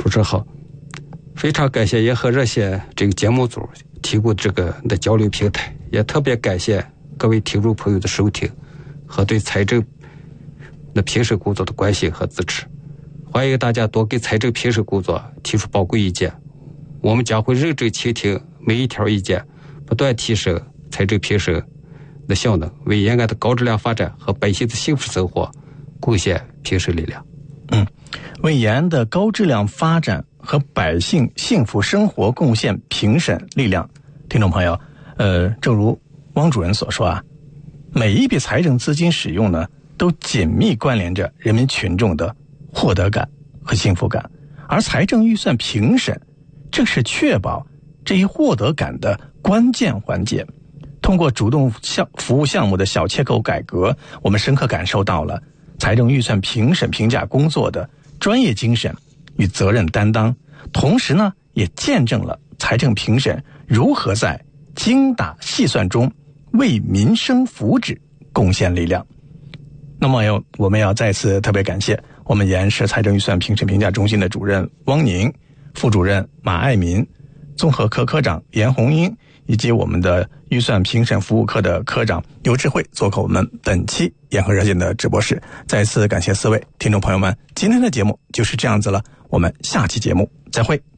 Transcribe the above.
主持好。非常感谢也和热线这个节目组提供这个的交流平台，也特别感谢各位听众朋友的收听和对财政的评审工作的关心和支持。欢迎大家多给财政评审工作提出宝贵意见，我们将会认真倾听每一条意见，不断提升财政评审的效能，为延安的高质量发展和百姓的幸福生活贡献评审力量。 为延安的高质量发展和百姓幸福生活贡献评审力量。听众朋友，正如汪主任所说啊，每一笔财政资金使用呢，都紧密关联着人民群众的获得感和幸福感，而财政预算评审正是确保这一获得感的关键环节。通过主动服务项目的小切口改革，我们深刻感受到了财政预算评审评价工作的专业精神与责任担当，同时呢，也见证了财政评审如何在精打细算中为民生福祉贡献力量。那么我们要再次特别感谢我们延安市财政预算评审评价中心的主任汪宁、副主任马爱民、综合科科长严红英，以及我们的预算评审服务科的科长尤智慧做客我们本期延和热线的直播室。再次感谢4位听众朋友们，今天的节目就是这样子了，我们下期节目再会。